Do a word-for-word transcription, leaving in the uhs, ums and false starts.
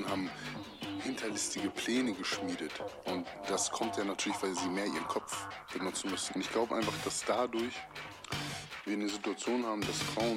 haben hinterlistige Pläne geschmiedet. Und das kommt ja natürlich, weil sie mehr ihren Kopf benutzen müssen. Und ich glaube einfach, dass dadurch wir eine Situation haben, dass Frauen